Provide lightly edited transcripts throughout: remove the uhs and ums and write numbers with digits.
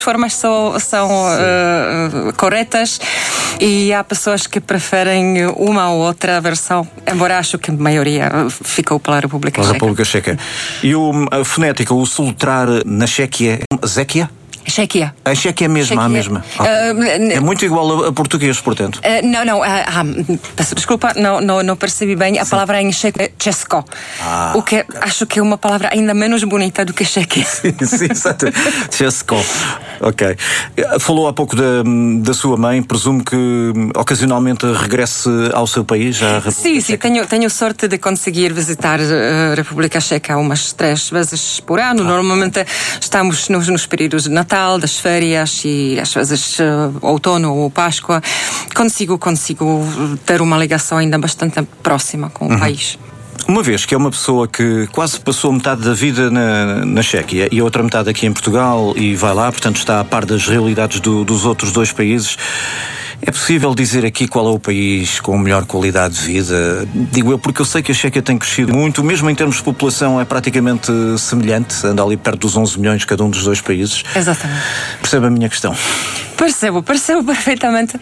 formas são corretas e há pessoas que preferem uma ou outra versão, embora acho que a maioria ficou pela República Checa. República Checa. E a fonética, o soletrar na Chequia, Zequia? Chequia. A Chequia é mesmo, a mesma. Okay. É muito igual a português, portanto. Não, peço desculpa, não percebi bem. A palavra em checo é Česko. O que acho que é uma palavra ainda menos bonita do que Chequia. Sim, exato. Česko. Ok. Falou há pouco da sua mãe, presumo que ocasionalmente regresse ao seu país, à República Checa? Sim, tenho sorte de conseguir visitar a República Checa umas 3 vezes por ano. Normalmente estamos nos períodos de Natal, das férias e às vezes outono ou Páscoa. Consigo ter uma ligação ainda bastante próxima com o país. Uma vez que é uma pessoa que quase passou metade da vida na Chequia e a outra metade aqui em Portugal e vai lá, portanto está a par das realidades dos outros 2 países, é possível dizer aqui qual é o país com melhor qualidade de vida? Digo eu, porque eu sei que a Chequia tem crescido muito, mesmo em termos de população é praticamente semelhante, anda ali perto dos 11 milhões cada um dos 2 países. Exatamente. Percebe a minha questão? Percebo perfeitamente.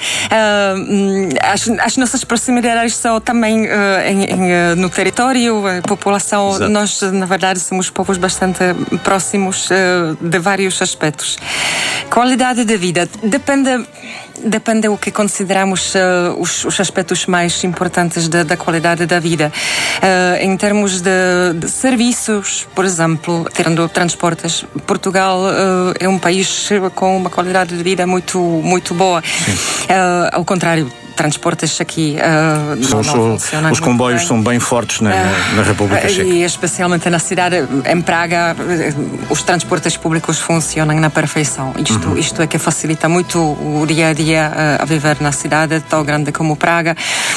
As nossas proximidades são também no território, a população. Exato. Nós, na verdade, somos povos bastante próximos de vários aspectos. Qualidade de vida depende do que consideramos os aspectos mais importantes da qualidade da vida. Em termos de serviços, por exemplo, tirando transportes, Portugal é um país com uma qualidade de vida muito boa. Ao contrário, transportes aqui não funcionam. Os comboios são bem fortes na República Checa. E especialmente na cidade, em Praga, os transportes públicos funcionam na perfeição. Isto é que facilita muito o dia a dia a viver na cidade tão grande como Praga.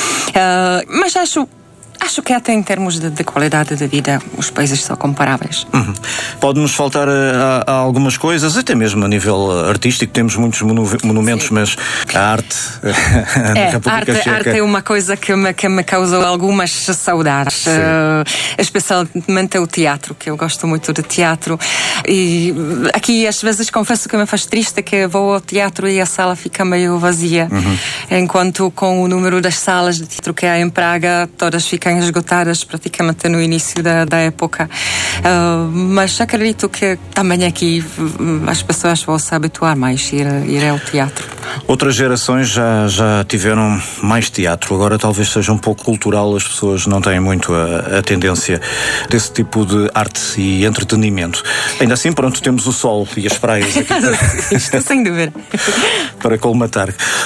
Mas acho que até em termos de qualidade de vida os países são comparáveis. Pode-nos faltar a algumas coisas, até mesmo a nível artístico, temos muitos monumentos, sim, mas a arte na República Checa... A arte é uma coisa que me causou algumas saudades, especialmente o teatro, que eu gosto muito de teatro, e aqui às vezes confesso que me faz triste que vou ao teatro e a sala fica meio vazia, enquanto com o número das salas de teatro que há em Praga, todas ficam esgotadas praticamente no início da época. Mas acredito que também aqui as pessoas vão se habituar mais a ir ao teatro. Outras gerações já tiveram mais teatro, agora talvez seja um pouco cultural, as pessoas não têm muito a tendência desse tipo de arte e entretenimento. Ainda assim, pronto, temos o sol e as praias aqui Isto sem dúvida. para colmatar.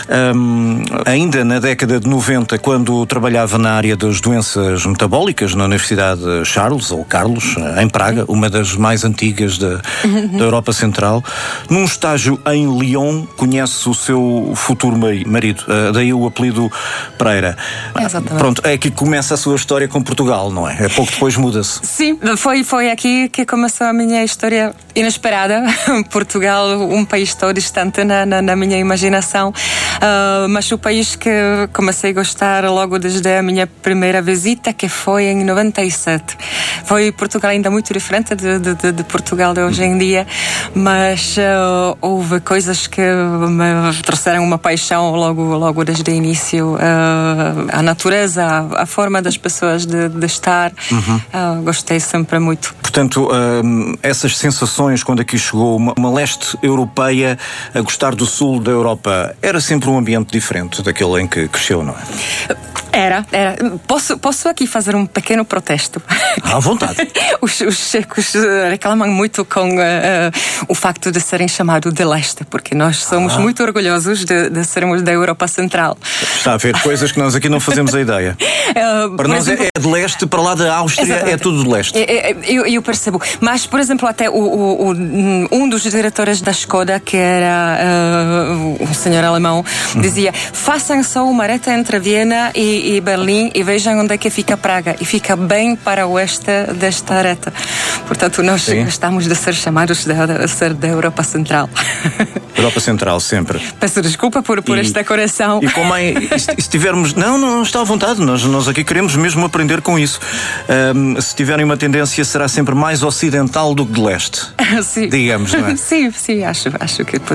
Ainda na década de 90, quando trabalhava na área das doenças metabólicas na Universidade Charles, ou Carlos, em Praga, uma das mais antigas da Europa Central, num estágio em Lyon, conhece o seu futuro marido, daí o apelido Pereira. Exatamente. Pronto, é aqui que começa a sua história com Portugal, não é? Pouco depois muda-se. Sim, foi aqui que começou a minha história inesperada. Portugal, um país tão distante na minha imaginação, mas o país que comecei a gostar logo desde a minha primeira visita, que foi em 97. Foi Portugal ainda muito diferente de Portugal de hoje em dia, mas houve coisas que me trouxeram uma paixão logo desde o início. A natureza, a forma das pessoas de estar, gostei sempre muito. Portanto, essas sensações quando aqui chegou, uma leste europeia a gostar do sul da Europa, era sempre um ambiente diferente daquele em que cresceu, não é? Era. Posso aqui fazer um pequeno protesto? À vontade. Os checos reclamam muito com o facto de serem chamados de leste, porque nós somos muito orgulhosos de sermos da Europa Central. Está a ver coisas que nós aqui não fazemos a ideia. Para nós exemplo, é de leste, para lá da Áustria é tudo de leste. Eu percebo. Mas, por exemplo, até um dos diretores da Skoda, que era um senhor alemão, dizia: façam só uma reta entre Viena e Berlim e vejam onde é que fica Praga, e fica bem para o oeste desta reta. Portanto, nós gostamos de ser chamados de ser da Europa Central. Europa Central, sempre. Peço desculpa por esta correção. E como se tivermos... Não está à vontade, nós aqui queremos mesmo aprender com isso. Se tiverem uma tendência, será sempre mais ocidental do que de leste. Sim. Digamos, não é? Sim, acho que